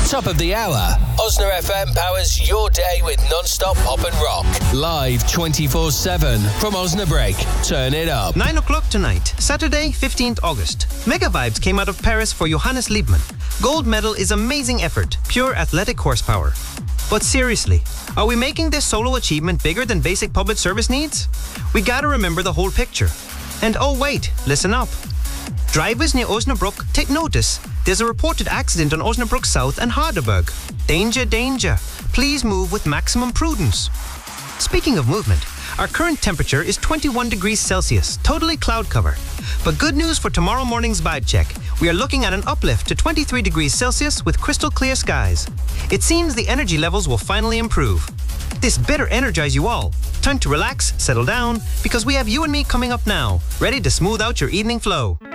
Top of the hour. Osna FM powers your day with non-stop pop and rock. Live 24/7 from Osnabrück. Turn it up. 9 o'clock tonight, Saturday, 15th August. Mega Vibes came out of Paris for Johannes Liebmann. Gold medal is amazing effort, pure athletic horsepower. But seriously, are we making this solo achievement bigger than basic public service needs? We gotta remember the whole picture. And oh wait, listen up. Drivers near Osnabrück, take notice. There's a reported accident on Osnabrück South and Harderberg. Danger, danger. Please move with maximum prudence. Speaking of movement, our current temperature is 21 degrees Celsius, totally cloud cover. But good news for tomorrow morning's vibe check. We are looking at an uplift to 23 degrees Celsius with crystal clear skies. It seems the energy levels will finally improve. This better energize you all. Time to relax, settle down, because we have you and me coming up now, ready to smooth out your evening flow.